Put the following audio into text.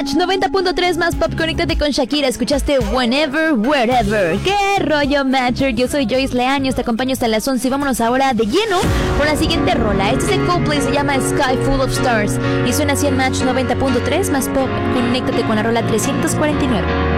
Match 90.3 más pop. Conéctate con Shakira. Escuchaste Whenever, Wherever. ¿Qué rollo, Matcher? Yo soy Joyce Leaños. Te acompaño hasta las 11 y vámonos ahora de lleno con la siguiente rola. Este es de Coldplay, se llama Sky Full of Stars y suena así en Match 90.3 más pop. Conéctate con la rola 349.